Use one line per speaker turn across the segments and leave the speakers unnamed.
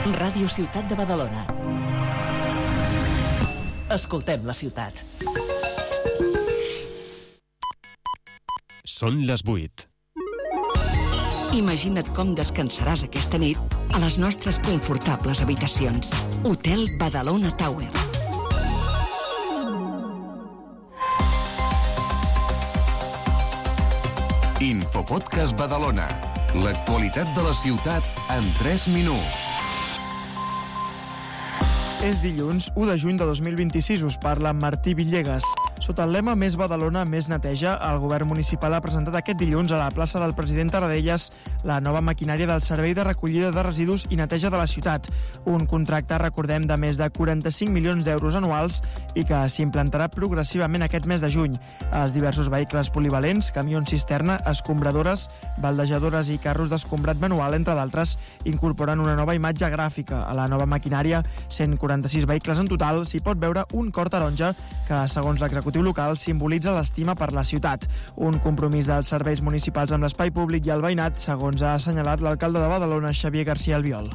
Ràdio Ciutat de Badalona. Escoltem la ciutat.
Són les 8.
Imagina't com descansaràs aquesta nit a les nostres confortables habitacions. Hotel Badalona Tower.
Infopodcast Badalona. L'actualitat de la ciutat en 3 minuts.
És dilluns, 1 de juny de 2026, us parla Martí Villegas. Sota el lema Més Badalona, més neteja, el govern municipal ha presentat aquest dilluns a la plaça del President Tarradellas la nova maquinària del Servei de Recollida de Residus i Neteja de la ciutat. Un contracte, recordem, de més de 45 milions d'euros anuals i que s'implantarà progressivament aquest mes de juny. Els diversos vehicles polivalents, camions cisterna, escombradores, baldejadores i carros d'escombrat manual, entre d'altres, incorporen una nova imatge gràfica. A la nova maquinària, 146 vehicles en total, s'hi pot veure un cor taronja que, segons l'executiu local, simbolitza l'estima per la ciutat. Un compromís dels serveis municipals amb l'espai públic i el veïnat, segons ha assenyalat l'alcalde de Badalona, Xavier García Albiol.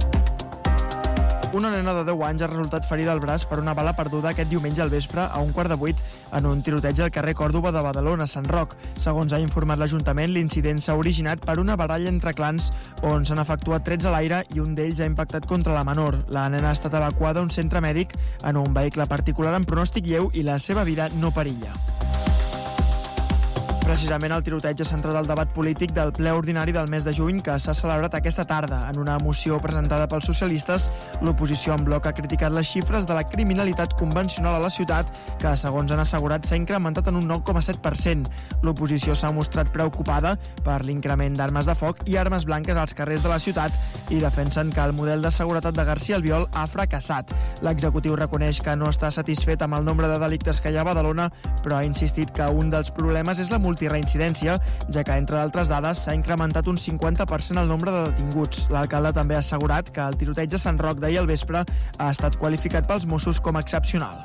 Una nena de 10 anys ha resultat ferida al braç per una bala perduda aquest diumenge al vespre a 7:15 en un tiroteig al carrer Còrdova de Badalona, Sant Roc. Segons ha informat l'Ajuntament, l'incident s'ha originat per una baralla entre clans on s'han efectuat trets a l'aire i un d'ells ha impactat contra la menor. La nena ha estat evacuada a un centre mèdic en un vehicle particular amb pronòstic lleu i la seva vida no perilla. Precisament el tiroteig ha centrat el debat polític del ple ordinari del mes de juny que s'ha celebrat aquesta tarda. En una moció presentada pels socialistes, l'oposició en bloc ha criticat les xifres de la criminalitat convencional a la ciutat, que, segons han assegurat, s'ha incrementat en un 9,7%. L'oposició s'ha mostrat preocupada per l'increment d'armes de foc i armes blanques als carrers de la ciutat i defensen que el model de seguretat de García Albiol ha fracassat. L'executiu reconeix que no està satisfet amb el nombre de delictes que hi ha a Badalona, però ha insistit que un dels problemes és la multireincidència, ja que, entre altres dades, s'ha incrementat un 50% el nombre de detinguts. L'alcalde també ha assegurat que el tiroteig de Sant Roc d'ahir al vespre ha estat qualificat pels Mossos com a excepcional.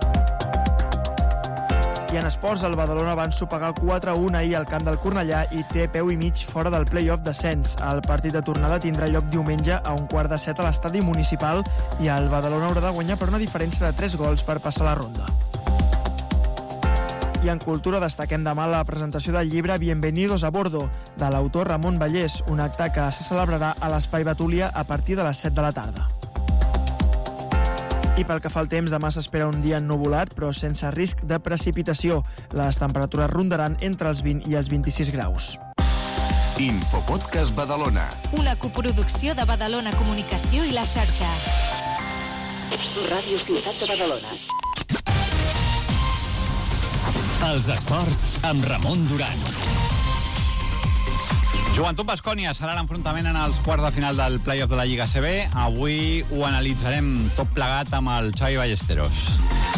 I en esports, el Badalona va ensopegar 4-1 ahir al camp del Cornellà i té peu i mig fora del play-off descens. El partit de tornada tindrà lloc diumenge a 6:15 a l'estadi municipal i el Badalona haurà de guanyar per una diferència de 3 gols per passar la ronda. I en cultura destaquem demà la presentació del llibre Bienvenidos a Bordo, de l'autor Ramon Vallès, un acte que se celebrarà a l'Espai Betúlia a partir de les 7 de la tarda. I pel que fa al temps, demà s'espera un dia ennuvolat, però sense risc de precipitació. Les temperatures rondaran entre els 20 i els 26 graus.
Infopodcast Badalona.
Una coproducció de Badalona Comunicació i la xarxa.
Ràdio Ciutat de Badalona.
Els esports amb Ramon Duran.
Joventut Baskonia serà l'enfrontament en els quarts de final del play-off de la Lliga CB. Avui ho analitzarem tot plegat amb el Xavi Ballesteros.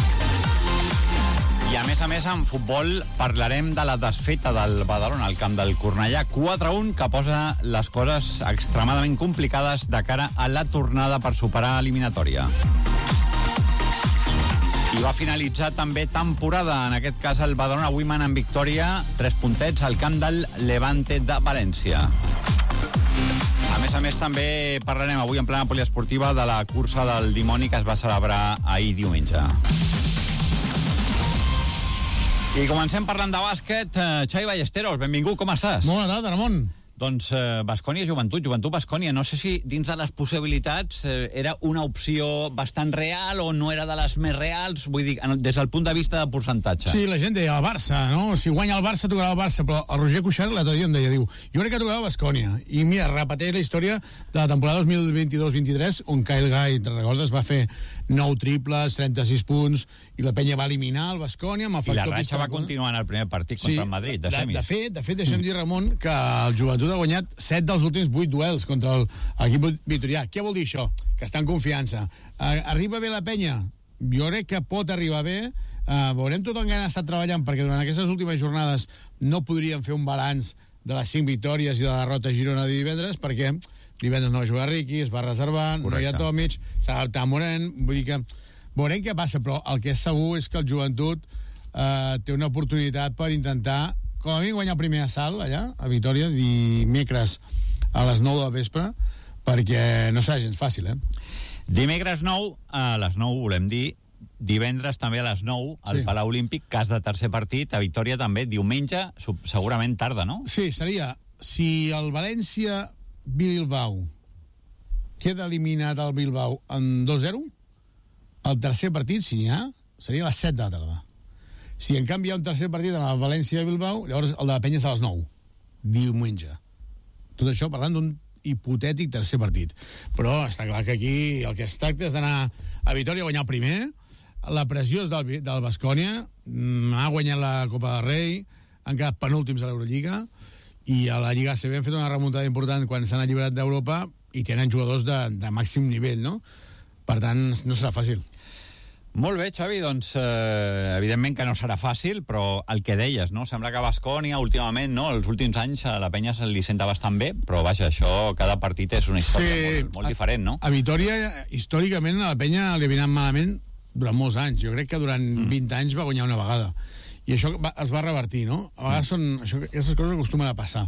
I a més, en futbol parlarem de la desfeta del Badalona al camp del Cornellà. 4-1, que posa les coses extremadament complicades de cara a la tornada per superar eliminatòria. I va finalitzar també temporada, en aquest cas el Badalona avui mana en victòria, 3 puntets al camp del Levante de València. A més, també parlarem avui en plena poliesportiva de la cursa del dimoni que es va celebrar ahir diumenge. I comencem parlant de bàsquet. Xavi Ballesteros, benvingut, com estàs?
Bona tarda, Ramon.
Doncs Baskonia Joventut Baskonia, no sé si dins de les possibilitats era una opció bastant real o no era de les més reals, vull dir, des del punt de vista de percentatge.
Sí, la gent deia el Barça, no? Si guanya el Barça, tocarà el Barça, però el Roger Cuixart l'altre dia em deia, diu, jo crec que tocarà el Baskonia. I mira, repeteix la història de la temporada 2022-23, on Kyle Guy, te recordes, va fer 9 triples, 36 punts, i la penya va eliminar el Baskonia.
I la ratxa va continuar en el primer partit contra el Madrid, de semis.
De fet, deixem dir, Ramon, que el Joventut ha guanyat 7 dels últims 8 duels contra l'equip vitorià. Què vol dir això? Que està en confiança. Arriba bé la penya? Jo crec que pot arribar bé. Veurem tot el que han estat treballant, perquè durant aquestes últimes jornades no podríem fer un balanç de les 5 victòries i de la derrota a Girona de divendres, perquè divendres no va jugar Riqui, es va reservar, correcte, no hi ha Tomic, s'ha adaptat Morent, vull dir que veurem què passa, però el que és segur és que el Joventut té una oportunitat per intentar com a mínim guanyar el primer assalt allà, a Vitòria, dimecres a les 9 del vespre, perquè no serà gens fàcil,
Dimecres 9, a les 9 volem dir, divendres també a les 9 al Palau Olímpic, cas de tercer partit, a Vitòria també, diumenge, segurament tarda, no?
Sí, seria, si el València-Bilbao queda eliminat el Bilbao en 2-0, el tercer partit, si n'hi ha, seria a les 7 de la tarda. Si en canvi hi ha un tercer partit amb el València-Bilbao, llavors el de la Penya és a les 9, diumenge. Tot això parlant d'un hipotètic tercer partit. Però està clar que aquí el que es tracta és d'anar a Vitòria a guanyar el primer. La pressió és del Baskonia, ha guanyat la Copa del Rei, han quedat penúltims a l'Eurolliga, i a la Lliga ACB han fet una remuntada important quan s'han alliberat d'Europa i tenen jugadors de màxim nivell, no? Per tant, no serà fàcil.
Molt bé, Xavi, doncs evidentment que no serà fàcil, però el que deies, no? Sembla que Baskonia últimament, no? Els últims anys a la Penya se li senta bastant bé, però vaja, això, cada partit és una història molt diferent, no?
A Vitòria, històricament, a la Penya li havia anat malament durant molts anys. Jo crec que durant 20 anys va guanyar una vegada. I això es va revertir, no? A vegades aquestes coses acostumen a passar.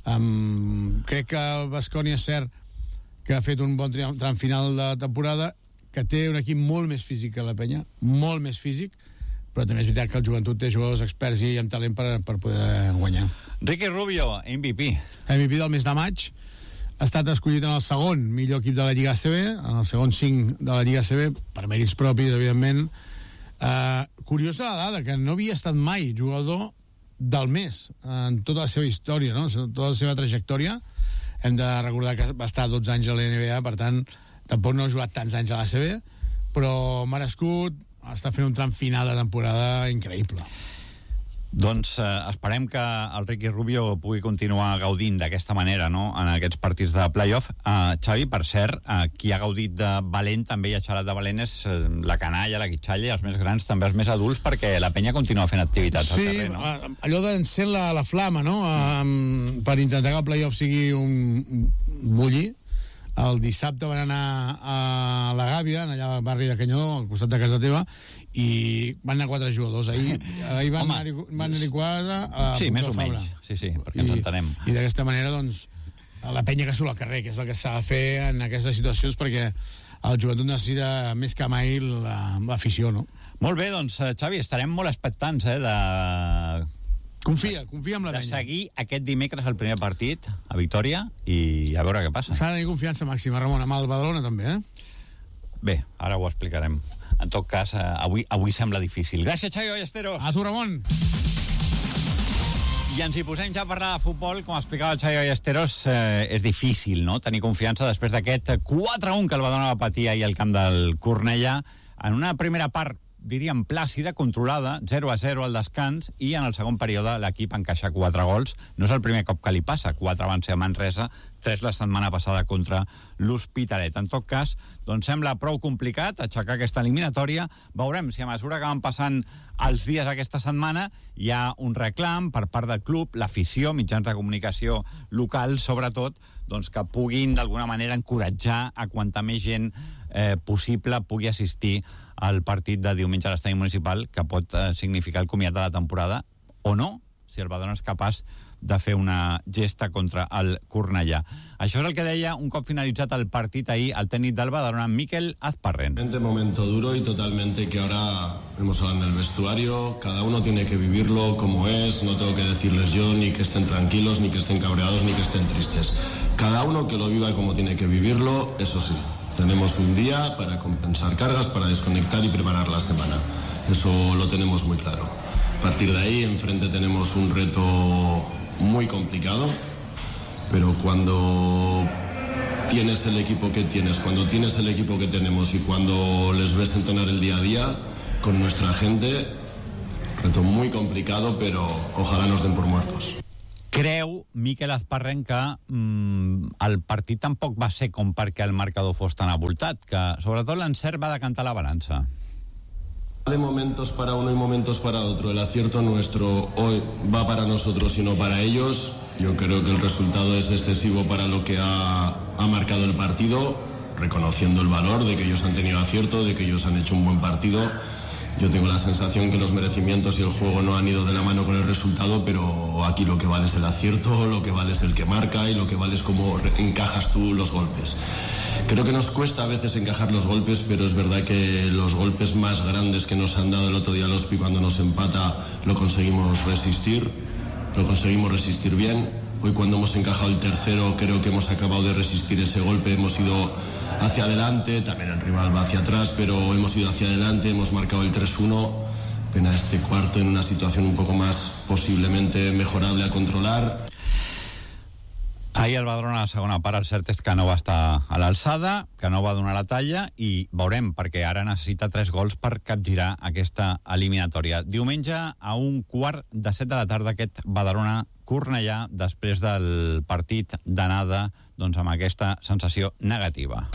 Crec que el Baskonia és cert que ha fet un bon tram final de temporada, que té un equip molt més físic que la Penya, molt més físic, però també és veritat que el Joventut té jugadors experts i amb talent per poder guanyar.
Ricky Rubio, MVP.
MVP del mes de maig, ha estat escollit en el segon millor equip de la Lliga ACB, en el segon 5 de la Lliga ACB, per mèrits propis, evidentment. Curiosa la dada, que no havia estat mai jugador del mes en tota la seva història, no? Tota la seva trajectòria. Hem de recordar que va estar 12 anys a la NBA, per tant, tampoc no ha jugat tants anys a l'ACB, però merescut, està fent un tram final de temporada increïble.
Doncs esperem que el Ricky Rubio pugui continuar gaudint d'aquesta manera, no?, en aquests partits de playoff. Xavi, per cert, qui ha gaudit de valent també i ha xalat de valent és la canalla, la guitxalla, i els més grans, també els més adults, perquè la Penya continua fent activitats al carrer, no?
Sí, allò d'encén la flama, no?, per intentar que el playoff sigui un bulli. El dissabte van anar a la Gàbia, allà al barri de Canyó, al costat de casa teva, i van anar 4 jugadors. Ahir van anar-hi 4 a
sí, més o menys, sí, perquè ens entenem.
I d'aquesta manera, doncs, la Penya que surt al carrer, que és el que s'ha de fer en aquestes situacions, perquè el Joventut necessita més que mai l'afició, no?
Molt bé, doncs, Xavi, estarem molt expectants,
Confia en la Penya.
De seguir aquest dimecres el primer partit a Vitòria i a veure què passa.
S'ha de tenir confiança màxima, Ramon, amb el Badalona també,
Bé, ara ho explicarem. En tot cas, avui sembla difícil. Gràcies, Xavi Ballesteros.
A tu, Ramon.
I ens hi posem ja a parlar de futbol. Com explicava el Xavi Ballesteros, és difícil, no?, tenir confiança després d'aquest 4-1 que el Badalona va patir ahir al camp del Cornellà, en una primera part diríem plàcida, controlada, 0-0 al descans, i en el segon període l'equip encaixa 4 gols. No és el primer cop que li passa, 4 van ser a Manresa, 3 la setmana passada contra l'Hospitalet. En tot cas, doncs sembla prou complicat aixecar aquesta eliminatòria. Veurem si a mesura que van passant els dies aquesta setmana hi ha un reclam per part del club, l'afició, mitjans de comunicació locals, sobretot, doncs que puguin d'alguna manera encoratjar a quanta més gent possible pugui assistir al partit de diumenge a l'estadi municipal, que pot significar el comiat de la temporada, o no, si el Badalona és capaç de fer una gesta contra el Cornellà. Això és el que deia un cop finalitzat el partit ahir el tècnic del Badalona, Mikel Azparren.
Momento duro y totalmente que ahora hemos hablado en el vestuario, cada uno tiene que vivirlo como es, no tengo que decirles yo ni que estén tranquilos, ni que estén cabreados, ni que estén tristes. Cada uno que lo viva como tiene que vivirlo, eso sí. Tenemos un día para compensar cargas, para desconectar y preparar la semana. Eso lo tenemos muy claro. A partir de ahí, enfrente tenemos un reto muy complicado, pero cuando tienes el equipo que tienes, cuando tienes el equipo que tenemos y cuando les ves entrenar el día a día con nuestra gente, reto muy complicado, pero ojalá nos den por muertos.
Creu Mikel Azparren que el partit tampoc va ser com perquè el marcador fos tan abultat, que sobretot l'encert va decantar la balança.
De momentos para uno y momentos para otro. El acierto nuestro hoy va para nosotros y no para ellos. Yo creo que el resultado es excesivo para lo que ha marcado el partido, reconociendo el valor de que ellos han tenido acierto, de que ellos han hecho un buen partido Yo tengo la sensación que los merecimientos y el juego no han ido de la mano con el resultado, pero aquí lo que vale es el acierto, lo que vale es el que marca y lo que vale es cómo encajas tú los golpes. Creo que nos cuesta a veces encajar los golpes, pero es verdad que los golpes más grandes que nos han dado el otro día Lospi cuando nos empata lo conseguimos resistir bien. Hoy cuando hemos encajado el tercero creo que hemos acabado de resistir ese golpe, hemos ido hacia adelante, también el rival va hacia atrás, pero hemos ido hacia adelante, hemos marcado el 3-1, pena este cuarto en una situación un poco más posiblemente mejorable a controlar.
Ahir el Badalona a la segona part, el cert és que no va estar a l'alçada, que no va donar la talla i veurem, perquè ara necessita 3 gols per capgirar aquesta eliminatòria. Diumenge a 1:15 de la tarda aquest Badalona-Cornellà després del partit d'anada doncs amb aquesta sensació negativa.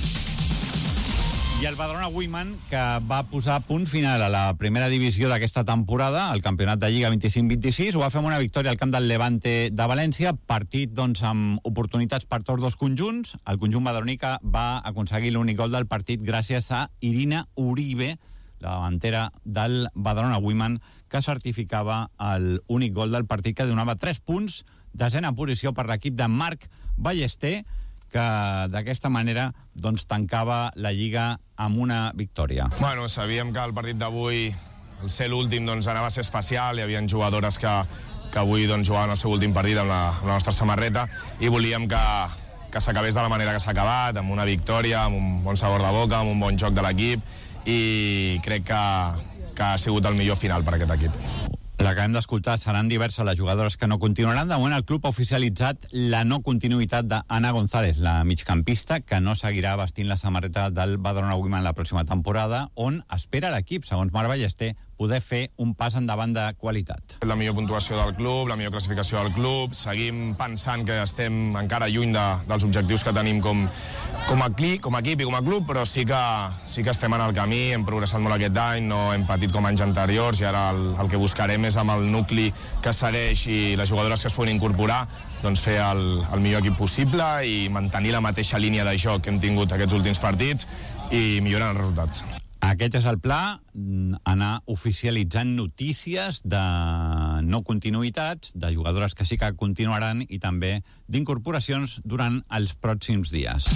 I el Badalona Women, que va posar punt final a la primera divisió d'aquesta temporada, al campionat de Lliga 25-26, ho va fer amb una victòria al camp del Levante de València, partit doncs, amb oportunitats per tots dos conjunts. El conjunt badaloní que va aconseguir l'únic gol del partit gràcies a Irina Uribe, la davantera del Badalona Women, que certificava l'únic gol del partit, que donava 3 punts, desena posició per l'equip de Marc Ballester, que d'aquesta manera doncs, tancava la Lliga amb una victòria.
Bueno, sabíem que el partit d'avui, el ser l'últim, doncs, anava a ser especial. Hi havia jugadores que avui doncs, jugaven el seu últim partit amb la nostra samarreta i volíem que s'acabés de la manera que s'ha acabat, amb una victòria, amb un bon sabor de boca, amb un bon joc de l'equip, i crec que ha sigut el millor final per aquest equip.
La que hem d'escoltar seran diverses les jugadores que no continuaran. De moment el club ha oficialitzat la no continuïtat d'Anna González, la migcampista, que no seguirà vestint la samarreta del Badalona Women la pròxima temporada, on espera l'equip, segons Marc Ballester, poder fer un pas endavant de qualitat.
La millor puntuació del club, la millor classificació del club, seguim pensant que estem encara lluny dels objectius que tenim com a equip i com a club, però sí que estem en el camí, hem progressat molt aquest any, no hem patit com anys anteriors, i ara el que buscarem és amb el nucli que segueix i les jugadores que es poden incorporar, doncs fer el millor equip possible i mantenir la mateixa línia de joc que hem tingut aquests últims partits i millorar els resultats.
Aquest és el pla, anar oficialitzant notícies de no continuïtats, de jugadores que sí que continuaran i també d'incorporacions durant els pròxims dies.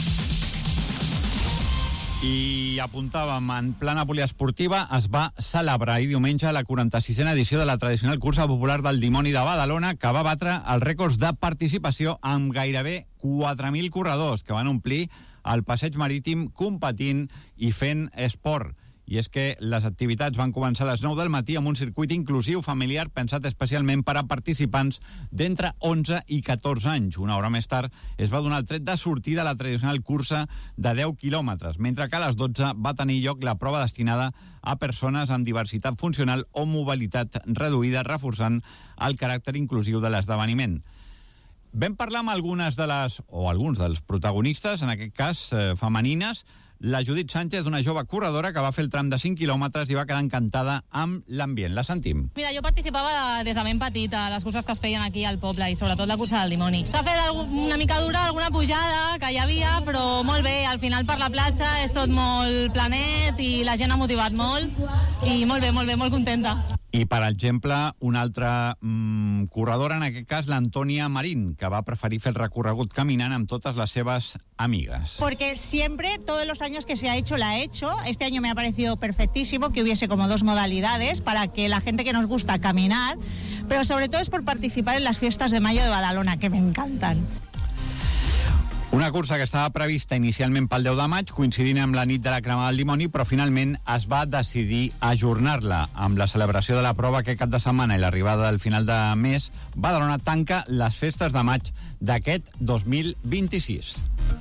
I apuntàvem, en plana poliesportiva es va celebrar ahir diumenge la 46a edició de la tradicional cursa popular del Dimoni de Badalona, que va batre els rècords de participació amb gairebé 4.000 corredors que van omplir el passeig marítim competint i fent esport. I és que les activitats van començar a les 9 del matí amb un circuit inclusiu familiar pensat especialment per a participants d'entre 11 i 14 anys. Una hora més tard es va donar el tret de sortida a la tradicional cursa de 10 quilòmetres, mentre que a les 12 va tenir lloc la prova destinada a persones amb diversitat funcional o mobilitat reduïda, reforçant el caràcter inclusiu de l'esdeveniment. Vam parlar amb alguns dels protagonistes, en aquest cas femenines. La Judit Sánchez, una jove corredora que va fer el tram de 5 quilòmetres i va quedar encantada amb l'ambient. La sentim.
Mira, jo participava des de ben petita a les curses que es feien aquí al poble i sobretot la cursa del Dimoni. S'ha fet una mica dura alguna pujada que hi havia, però molt bé. Al final per la platja és tot molt planet i la gent ha motivat molt i molt bé, molt contenta.
I, per exemple, una altra corredora, en aquest cas l'Antònia Marín, que va preferir fer el recorregut caminant amb totes les seves amigues.
Porque siempre, todos los años que se ha hecho, la he hecho. Este año me ha parecido perfectísimo que hubiese como 2 modalidades para que la gente que nos gusta caminar, pero sobre todo es por participar en las fiestas de mayo de Badalona, que me encantan.
Una cursa que estava prevista inicialment pel 10 de maig, coincidint amb la nit de la cremada del dimoni, però finalment es va decidir ajornar-la. Amb la celebració de la prova aquest cap de setmana i l'arribada del final de mes, Badalona tanca les festes de maig d'aquest 2026.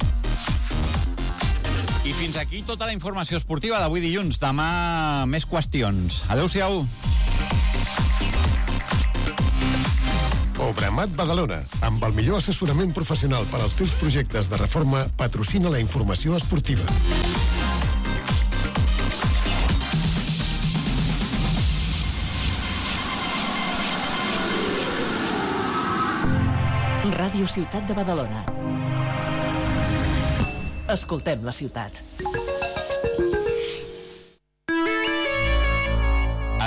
I fins aquí tota la informació esportiva d'avui dilluns. Demà més qüestions. Adéu-siau.
Obramat Badalona, amb el millor assessorament professional per als teus projectes de reforma, patrocina la informació esportiva.
Ràdio Ciutat de Badalona. Escoltem la ciutat.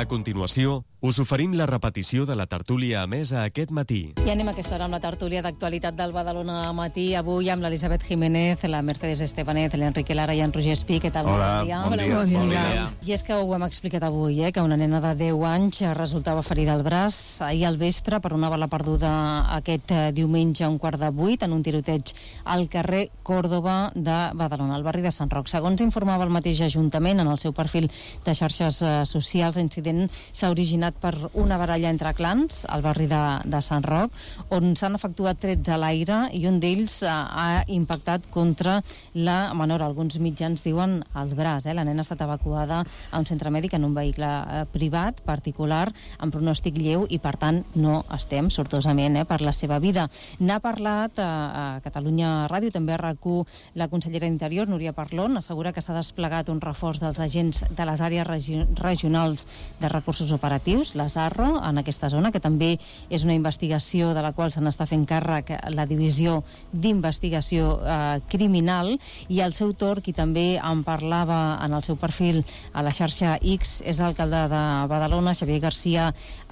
A continuació, us oferim la repetició de la tertúlia emesa aquest matí.
I anem a aquesta hora amb la tertúlia d'actualitat del Badalona Matí. Avui amb l'Elisabet Jiménez, la Mercedes Estebanet, l'Enrique Lara i en Roger Espí. Què tal?
Hola, bon dia.
I és que ho hem explicat avui, que una nena de 10 anys resultava ferida al braç ahir al vespre per una bala perduda aquest diumenge a 7:15 en un tiroteig al carrer Còrdova de Badalona, al barri de Sant Roc. Segons informava el mateix Ajuntament en el seu perfil de xarxes socials, l'incident s'ha originat per una baralla entre clans al barri de Sant Roc, on s'han efectuat trets a l'aire i un d'ells ha impactat contra la menor. Alguns mitjans diuen al braç. La nena ha estat evacuada a un centre mèdic en un vehicle privat, particular, amb pronòstic lleu i, per tant, no estem, sortosament, per la seva vida. N'ha parlat a Catalunya Ràdio, també a RAC1, la consellera d'Interior, Núria Parlon, assegura que s'ha desplegat un reforç dels agents de les àrees regionals de recursos operatius, les ARRO, en aquesta zona, que també és una investigació de la qual se n'està fent càrrec la Divisió d'Investigació Criminal, i al seu torn, qui també en parlava en el seu perfil a la xarxa X, és l'alcalde de Badalona, Xavier García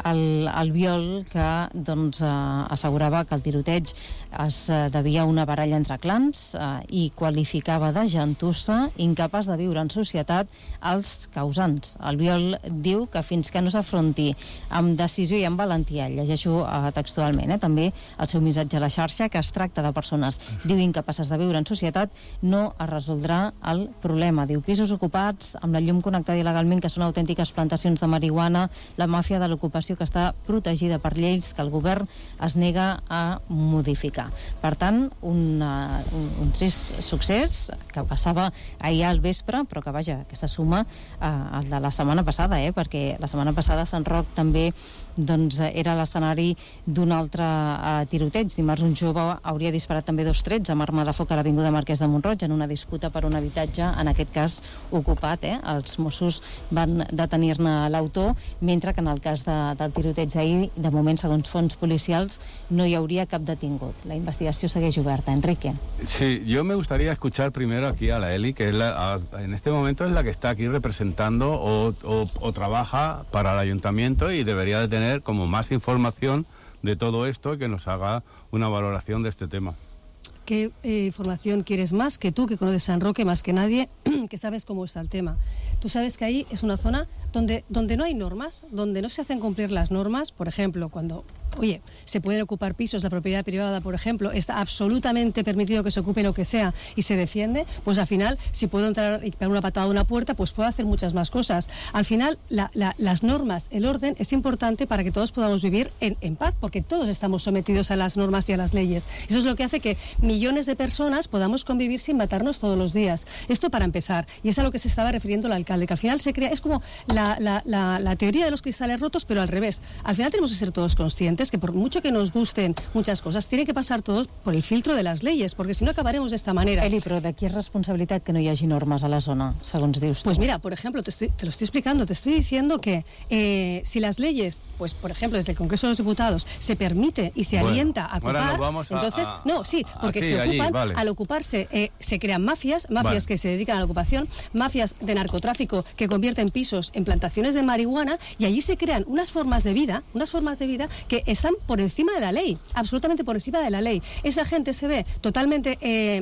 Albiol, que assegurava que el tiroteig es devia a una baralla entre clans i qualificava de gentussa, incapaç de viure en societat, els causants. Albiol diu que fins que no s'afronti amb decisió i amb valentia, llegeixo textualment, també el seu missatge a la xarxa, que es tracta de persones, diu, incapaces de viure en societat, no es resoldrà el problema. Diu, pisos ocupats, amb la llum connectada il·legalment, que són autèntiques plantacions de marihuana, la màfia de l'ocupació que està protegida per lleis que el govern es nega a modificar. Per tant, un trist succés que passava ahir al vespre, però que, vaja, que se suma al de la setmana passada, perquè la setmana passada Sant Roc també era l'escenari d'un altre tiroteig. Dimarts un jove hauria disparat també 2 trets amb arma de foc a l'avinguda Marquès de Mont-roig en una disputa per un habitatge, en aquest cas ocupat. Els Mossos van detenir-ne l'autor, mentre que en el cas del tiroteig d'ahir, de moment, segons fonts policials, no hi hauria cap detingut. La investigació segueix oberta. Enrique.
Sí, yo me gustaría escuchar primero aquí a la Eli, que es en este momento es la que está aquí representando o trabaja para el ayuntamiento y debería de tener como más información de todo esto y que nos haga una valoración de este tema.
¿Qué información quieres más que tú, que conoces San Roque más que nadie, que sabes cómo está el tema? Tú sabes que ahí es una zona donde no hay normas, donde no se hacen cumplir las normas. Por ejemplo, cuando, se pueden ocupar pisos de propiedad privada, por ejemplo, está absolutamente permitido que se ocupe lo que sea y se defiende, pues al final, si puedo entrar y pegar una patada a una puerta, pues puedo hacer muchas más cosas. Al final, las normas, el orden es importante para que todos podamos vivir en paz, porque todos estamos sometidos a las normas y a las leyes. Eso es lo que hace que millones de personas podamos convivir sin matarnos todos los días. Esto para empezar. Y es a lo que se estaba refiriendo el alcalde, que al final se crea, es como la teoría de los cristales rotos, pero al revés. Al final tenemos que ser todos conscientes que por mucho que nos gusten muchas cosas, tiene que pasar todos por el filtro de las leyes, porque si no acabaremos de esta manera.
Eli, però de qui és responsabilitat que no hi hagi normes a la zona, segons dius tu?
Pues mira, por ejemplo, te lo estoy explicando, te estoy diciendo que si las leyes, pues por ejemplo, desde el Congreso de los Diputados se permite y se alienta a ocupar, entonces, porque se ocupan, vale. Al ocuparse se crean mafias vale. Que se dedican a la ocupación, mafias de narcotráfico que convierten pisos en plantaciones de marihuana, y allí se crean unas formas de vida que están por encima de la ley, absolutamente por encima de la ley. Esa gente se ve totalmente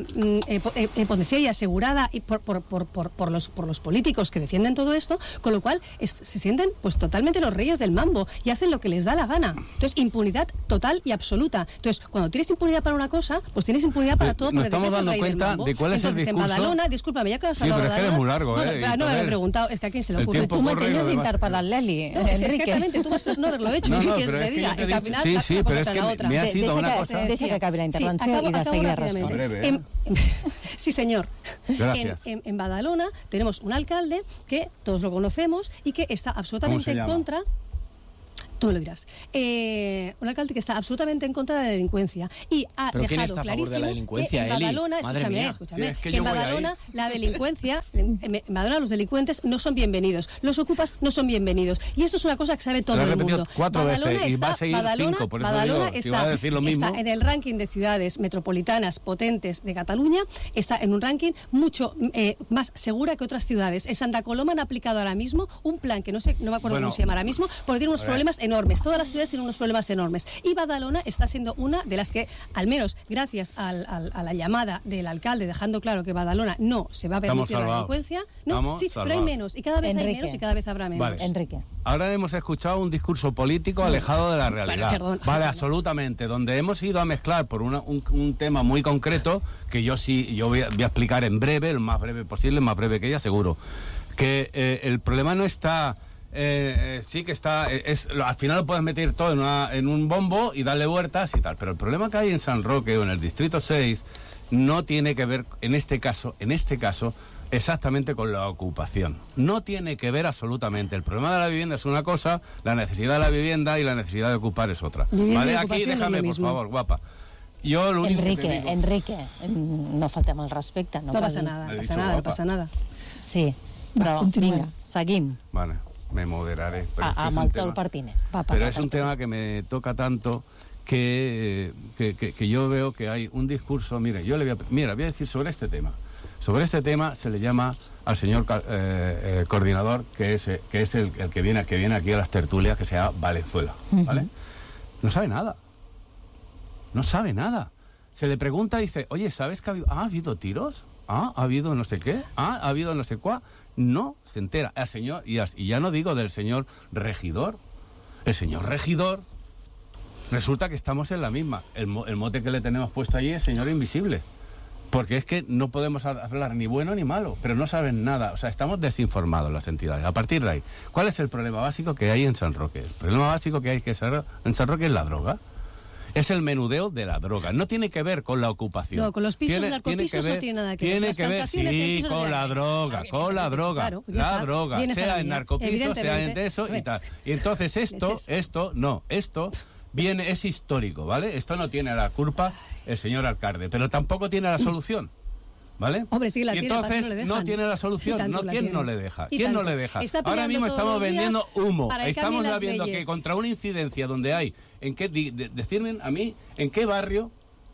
potenciada y asegurada por los políticos que defienden todo esto, con lo cual se sienten pues totalmente los reyes del mambo y hacen lo que les da la gana. Entonces, impunidad total y absoluta. Entonces, cuando tienes impunidad para una cosa, pues tienes impunidad para todo, porque
estamos dando cuenta de cuál es el discurso.
En Badalona, discúlpame, ya que vas a hablar de Badalona...
Sí, pero es que eres muy largo,
No me lo he preguntado, es que a quién se le ocurre.
Tú me tienes interpelat, Leli.
No, exactamente, tú vas a no haberlo hecho.
No, pero es que yo te he dicho... Sí, pero es que me ha sido una cosa...
Deixa que acabi la intervenció i de seguida respon.
Sí, señor.
Gracias.
En Badalona tenemos un alcalde que todos lo conocemos y que está absolutamente en contra... Tú me lo dirás. Un alcalde que está absolutamente en contra de la delincuencia y ha
¿Pero quién
dejado
está a favor de la
clarísimo
delincuencia,
que en
Eli?
Badalona,
Madre
escúchame,
mía. Sí, es que
que en
yo voy
Badalona
ahí.
la delincuencia, en Badalona los delincuentes no son bienvenidos, los ocupas no son bienvenidos. Y esto es una cosa que sabe todo
Lo he
el
repetido
mundo.
4 veces y va a seguir 5, por eso
Badalona
digo, si va a decir lo mismo.
está en el ranking de ciudades metropolitanas potentes de Cataluña, está en un ranking mucho más segura que otras ciudades. En Santa Coloma han aplicado ahora mismo un plan que no me acuerdo cómo se llama ahora mismo, porque tiene unos problemas enormes. Todas las ciudades tienen unos problemas enormes. Y Badalona está siendo una de las que, al menos gracias a la llamada del alcalde dejando claro que Badalona no se va a permitir la delincuencia. No, sí, pero hay menos y cada vez hay menos y cada vez habrá menos.
Vale.
Enrique.
Ahora hemos escuchado un discurso político alejado de la realidad.
Perdón.
Vale, absolutamente. Donde hemos ido a mezclar por un tema muy concreto, que yo voy a explicar en breve, el más breve posible, más breve que ella, seguro. Que el problema no está... sí que está, al final lo puedes meter todo en un bombo y darle vueltas y tal, pero el problema que hay en San Roque o en el Distrito 6 no tiene que ver, en este caso, exactamente con la ocupación. No tiene que ver absolutamente. El problema de la vivienda es una cosa, la necesidad de la vivienda y la necesidad de ocupar es otra. ¿Vale? Aquí déjame, por favor, guapa. Yo lo único
Enrique, no faltem al respecte.
No passa nada, no passa nada.
Sí, però vinga, seguim.
Vale. Me moderaré.
Amb el teu pertinent.
Pero es un tema que me toca tanto que yo veo que hay un discurso. Mire, voy a decir sobre este tema. Sobre este tema se le llama al señor coordinador, que es el que viene aquí a las tertulias, que se llama Valenzuela. ¿Vale? No sabe nada. No sabe nada. Se le pregunta y dice, oye, ¿sabes que ha habido tiros? ¿Ha habido no sé qué? ¿Ha habido no sé cuál? No se entera. El señor, y ya no digo del señor regidor. El señor regidor, resulta que estamos en la misma. El mote que le tenemos puesto allí es señor invisible. Porque es que no podemos hablar ni bueno ni malo, pero no saben nada. O sea, estamos desinformados las entidades. A partir de ahí, ¿cuál es el problema básico que hay en San Roque? El problema básico que hay en San Roque es la droga. Es el menudeo de la droga. No tiene que ver con la ocupación.
No, con los pisos, narcopisos no tiene nada que ver.
Tiene que ver, sí, con la droga,
Claro,
la droga, sea en narcopisos, sea en eso y tal. Y entonces esto es histórico, ¿vale? Esto no tiene la culpa el señor alcalde, pero tampoco tiene la solución. ¿Vale?
Hombre, sí, la
y
tiene,
entonces no tiene la solución. ¿Quién no le deja? ¿Quién no le deja? Ahora mismo estamos vendiendo humo. Estamos viendo que contra una incidencia donde hay, decirme a mí, ¿en qué barrio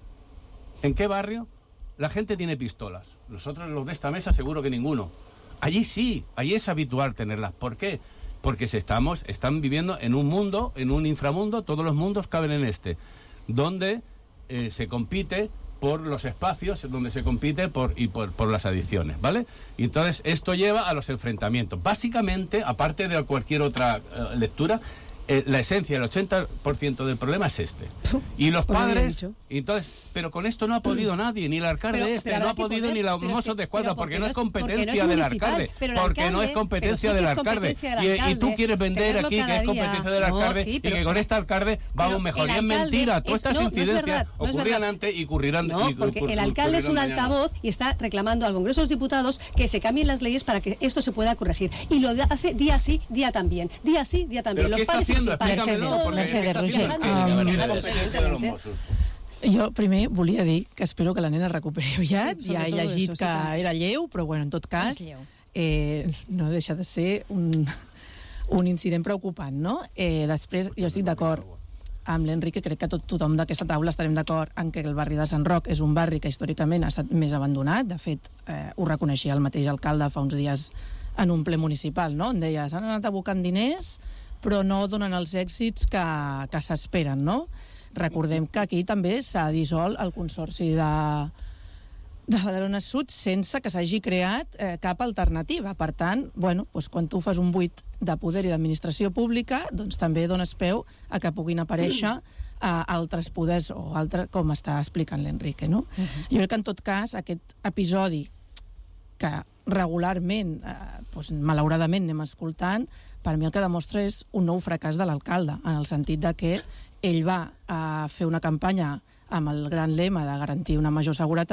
la gente tiene pistolas? Nosotros los de esta mesa seguro que ninguno. Allí sí, allí es habitual tenerlas. ¿Por qué? Porque están viviendo en un mundo, en un inframundo, todos los mundos caben en donde se compite por los espacios, donde se compite por las adicciones, ¿vale? Y entonces esto lleva a los enfrentamientos. Básicamente, aparte de cualquier otra lectura, la esencia, el 80% del problema es este. Y los padres, entonces, pero con esto no ha podido nadie, ni el alcalde no ha podido ni los mozos de escuadra, porque no es competencia del alcalde. Porque no es competencia del alcalde. Y tú quieres vender aquí que es competencia del alcalde y que con este alcalde vamos mejor. Y es mentira. Todas estas incidencias ocurrían antes y ocurrirán.
No, porque el alcalde es un altavoz y está reclamando al Congreso de los Diputados que se cambien las leyes para que esto se pueda corregir. Y lo hace día sí, día también. Día sí, día también. Los padres
Jo primer volia dir que espero que la nena recuperi aviat. Ja he llegit que era lleu, però bueno, en tot cas no deixa de ser un incident preocupant, no? Després, jo estic d'acord amb l'Enrique, crec que tothom d'aquesta taula estarem d'acord en que el barri de Sant Roc és un barri que històricament ha estat més abandonat. De fet, ho reconeixia el mateix alcalde fa uns dies en un ple municipal, no? Em deia, s'han anat abocant diners però no donen els èxits que s'esperen, no? Recordem que aquí també s'ha dissolt el Consorci de Badalona Sud sense que s'hagi creat cap alternativa. Per tant, bueno, doncs quan tu fas un buit de poder i d'administració pública, doncs també dones peu a que puguin aparèixer altres poders o altres, com està explicant l'Enrique, no? Jo crec que en tot cas aquest episodi que regularment, malauradament anem escoltant, per mi el que demostra és un nou fracàs de l'alcalde, en el sentit de que ell va fer una campanya amb el gran lema de garantir una major seguretat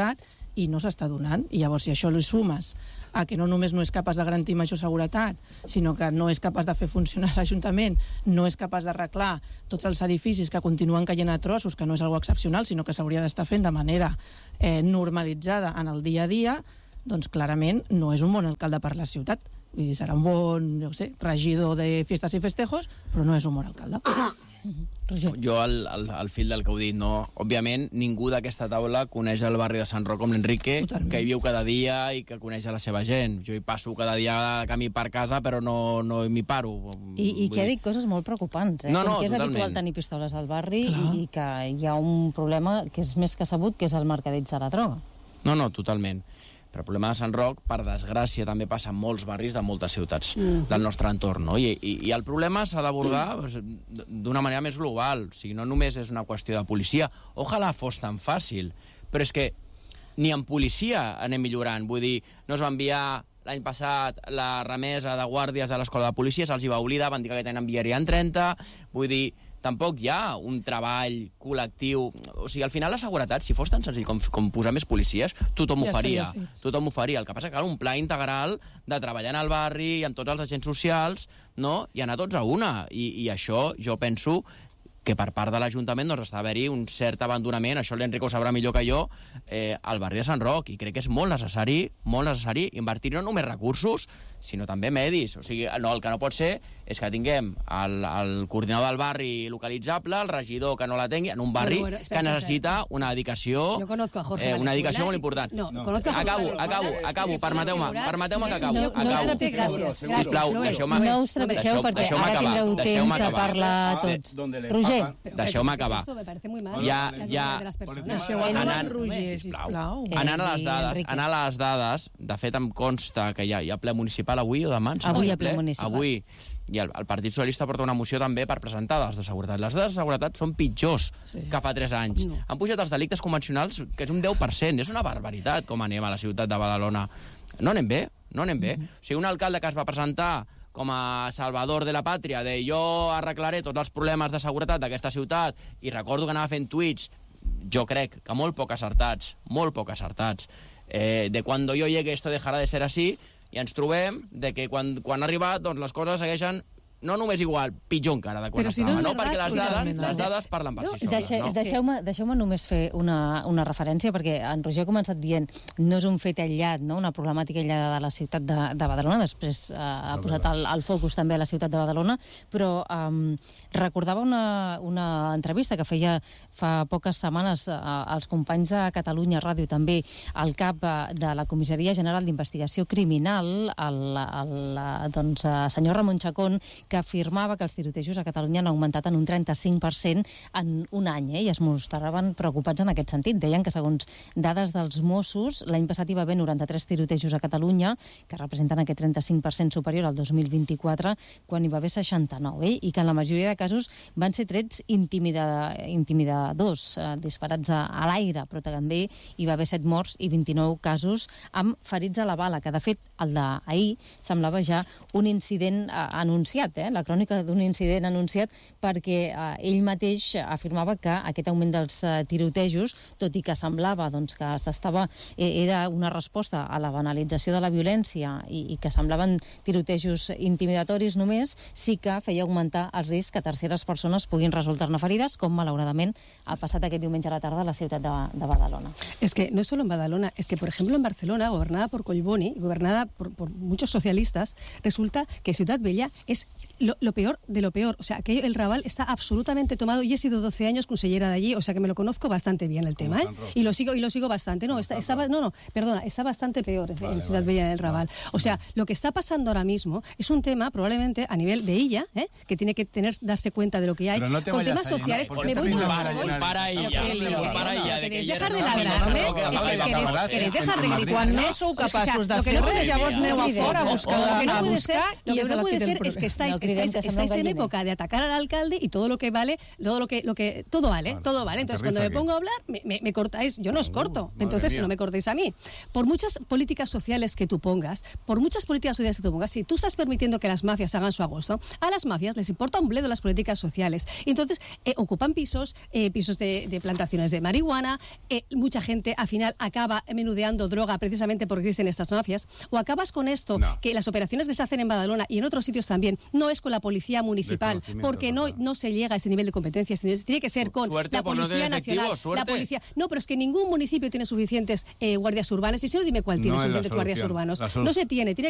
i no s'està donant. I llavors, si això li sumes a que no només no és capaç de garantir major seguretat, sinó que no és capaç de fer funcionar l'Ajuntament, no és capaç d'arreglar tots els edificis que continuen caient a trossos, que no és algo excepcional, sinó que s'hauria d'estar fent de manera normalitzada en el dia a dia, doncs clarament no és un bon alcalde per la ciutat. Vull dir, serà un bon, regidor de fiestas i festejos, però no és un bon alcalde.
Jo, al fil del que heu dit, no? Òbviament, ningú d'aquesta taula coneix el barri de Sant Roc com l'Enrique, que hi viu cada dia i que coneix a la seva gent. Jo hi passo cada dia de camí per casa, però no m'hi paro.
I que ha dit coses molt preocupants,
No,
com que és
totalment.
habitual tenir pistoles al barri i que hi ha un problema que és més que sabut, que és el mercadeig de la droga.
No, totalment. Però el problema de Sant Roc, per desgràcia, també passa en molts barris de moltes ciutats del nostre entorn, no? I el problema s'ha d'abordar d'una manera més global. O sigui, no només és una qüestió de policia. Ojalà fos tan fàcil. Però és que ni en policia anem millorant. Vull dir, no es va enviar l'any passat la remesa de guàrdies a l'escola de policia, se'ls hi va oblidar, van dir que aquest any enviarien 30. Vull dir, tampoc hi ha un treball col·lectiu. O sigui, al final la seguretat, si fos tan senzill com posar més policies, tothom ho faria. Tothom ho faria. El que passa que cal un pla integral de treballar en el barri i amb tots els agents socials, no? I anar tots a una. I això jo penso que per part de l'Ajuntament doncs, està haver-hi un cert abandonament, això l'Enrico ho sabrà millor que jo, al barri de Sant Roc, i crec que és molt necessari invertir no només recursos, sinó també medis. O sigui, el que no pot ser és que tinguem el coordinador del barri localitzable, el regidor que no la tingui, en un barri que necessita una dedicació molt important. Acabo, permeteu-me que acabo. Sisplau, deixeu-me...
No us trepitgeu perquè ara tindreu temps de parlar tots. Roger.
Deixeu-me acabar. Anant a les dades, de fet em consta que hi ha ple municipal avui o demà?
Avui hi ha ple municipal.
Avui. I el Partit Socialista porta una moció també per presentar dades de seguretat. Les dades de seguretat són pitjors que fa 3 anys. Han pujat els delictes convencionals, que és un 10%. És una barbaritat com anem a la ciutat de Badalona. No anem bé. O sigui, un alcalde que es va presentar com a salvador de la pàtria, de jo arreglaré tots els problemes de seguretat d'aquesta ciutat, i recordo que anava fent tuits, jo crec que molt poc acertats, de cuando yo llegue esto dejará de ser así, i ens trobem de que quan ha arribat doncs les coses segueixen no només igual, pitjor encara de quan estava, no? Perquè les dades parlen per si soles.
Deixeu-me només fer una referència, perquè en Roger ha començat dient no és un fet aïllat, no? Una problemàtica aïllada de la ciutat de Badalona, després ha posat el focus també a la ciutat de Badalona, però recordava una entrevista que feia fa poques setmanes als companys de Catalunya Ràdio, també al cap de la Comissaria General d'Investigació Criminal, el senyor Ramon Chacón, que afirmava que els tirotejos a Catalunya han augmentat en un 35% en un any, i es mostraven preocupats en aquest sentit. Deien que, segons dades dels Mossos, l'any passat hi va haver 93 tirotejos a Catalunya, que representen aquest 35% superior al 2024, quan hi va haver 69, i que en la majoria de casos van ser trets intimidadors, disparats a l'aire, però també hi va haver 7 morts i 29 casos amb ferits a la bala, que de fet el d'ahir semblava ja un incident anunciat, la crònica d'un incident anunciat, perquè ell mateix afirmava que aquest augment dels tirotejos, tot i que semblava que era una resposta a la banalització de la violència i que semblaven tirotejos intimidatoris només, sí que feia augmentar els riscs que terceres persones puguin resultar-ne ferides, com malauradament ha passat aquest diumenge a la tarda a la ciutat de Badalona.
Es que no es solo en Badalona, es que, por ejemplo, en Barcelona, gobernada por Collboni, gobernada por muchos socialistas, resulta que Ciutat Vella es lo peor de lo peor. O sea, que el Raval está absolutamente tomado, y he sido 12 años consellera de allí, o sea que me lo conozco bastante bien el tema, y lo sigo bastante. Está bastante peor en Ciutat Vella del Raval. O sea, lo que está pasando ahora mismo es un tema probablemente a nivel de ella, que tiene que darse cuenta de lo que hay.
No
con temas sociales.
Para ella.
¿Queréis dejar de ladrarme? ¿Queréis dejar de gritar?
Quan no sou capaços de fer res, llavors aneu a fora a buscar.
Lo que no puede ser es que estáis estáis en época de atacar al alcalde y todo lo que vale, todo vale. Entonces, cuando me pongo a hablar, me cortáis, yo no os corto, entonces no me cortéis a mí. Por muchas políticas sociales que tú pongas, si tú estás permitiendo que las mafias hagan su agosto, a las mafias les importa un bledo las políticas sociales. Entonces, ocupan pisos de plantaciones de marihuana, mucha gente al final acaba menudeando droga precisamente porque existen estas mafias, o acabas con esto, que las operaciones que se hacen en Badalona y en otros sitios también, no es con la policía municipal, porque no se llega a ese nivel de competencia, tiene que ser con la Policía Nacional, la policía. No, pero es que ningún municipio tiene suficientes guardias urbanas, y si no, dime cuál tiene suficientes guardias urbanos. No se tiene que